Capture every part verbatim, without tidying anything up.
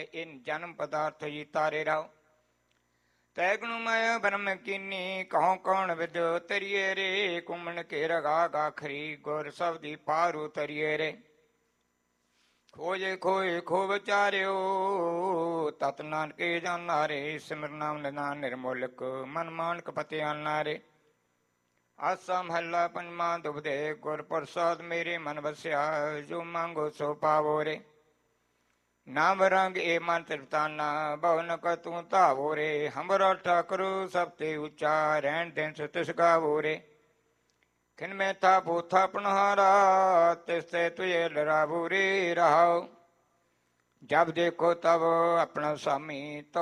इन जन्म पदार्थ जी तारे रहो। तैगुण मैं ब्रह्म कीनी कहो कौन विद तरिए रे, कुमन के रगा गाखरी गुर सबदी पारू तरिए रे। खोजे खोए खो विचार्यो तत नानके जाना रे, सिमर नाम लेना निर्मोलक मन मानक पति आना रे। आसा महला पंजवा दुबदे गुर प्रसाद मेरे मन बसिया, जो मांगो सो पावो रे। नाम रंग ए मन तृप्ताना भवन कतू धावो रे, हमरा ठाकुर सब ते ऊंचा रहन दिन तिस गावो रे। खिन में था पोथा पनहारा तिसते तुझे लरावो रे रहाओ। जब देखो तब अपना स्वामी तो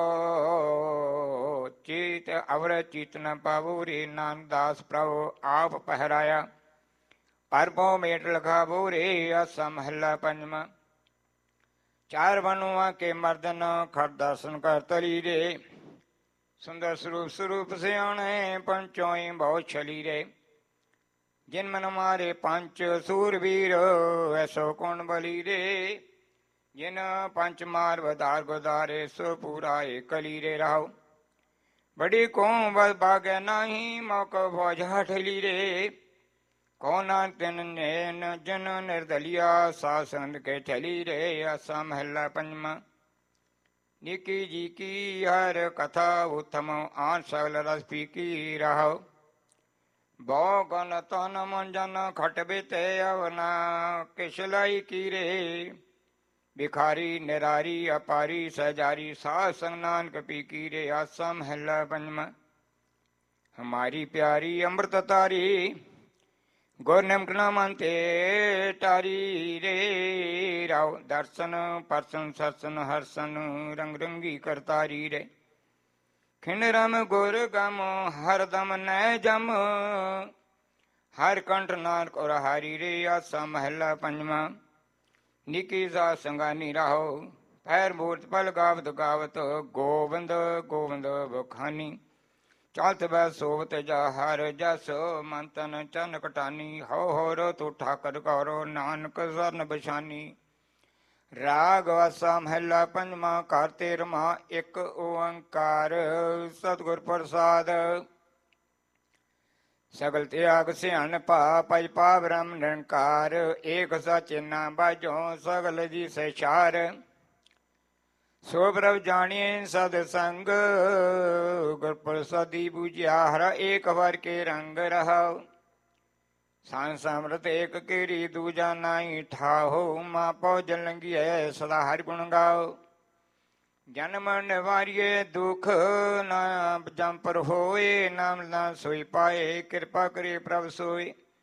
चीत अवर चीत न पावो रे। नानक दास प्रभु आप पहराया अरबों मेट लगावो रे। आसा महला पंजवा। चार बनुआ के मर्दन खर दर्शन कर तली रे, सुंदर स्वरूप स्वरूप से आने पंचोई बहुत छली रे। जिन मन मारे पंच सूरवीर ऐसो कौन बली रे, जिन पंच मार बदार गुदारे सो पूरा एक कली रे रहो। बड़ी को बस बागे नाही मौको भोजा ठली रे, कौना तिन नैन जन निर्दलिया सासन के चली रे। आसा महला पंजवा। निकी जी की हर कथा उत्तम आन सगल रस पी की रहो। बो गन तन मन जन खट बिते अवना किसलाई की रे। भिखारी निरारी अपारी सजारी साध संग नानक पी की रे। आसा महला पंजवा। हमारी प्यारी अमृत तारी गुर निमकना मनते टारी रे राव। दर्शन परसन सरसन हरसन रंग रंगी करतारी रे। खिन रम गुर गम हरदम न जम, हर कंठ नानक और हारी रे। आसा महला पंजवा। निकी सा संगानी रहो पैर मूर्त पल गावत गावत, गोविंद गोविंद बखानी। चालत बै सोवत जा हर जस, मन तन चन कटानी। हो हो रो तू ठाकर गौरो नानक सरन बशानी। राग आसा महला पंजवा। करते रमा एक ओंकार सतगुर प्रसाद, सगल त्याग सियान पा पज पा ब्रह्म निरंकार। एक सच नाम बाजो सगल जी से चार, सो प्रभ जानिए सद संग। गुर प्रसादी बूझिया हर एक वर के रंग रहो। सांस अमृत एक केरी दूजा नाई ठाहो, माँ पौजन लंगी है सदा हर गुण गाओ। जन्म निवारिये दुख ना जम पर होए, नाम ना सोई पाए कृपा करे प्रभ सोए।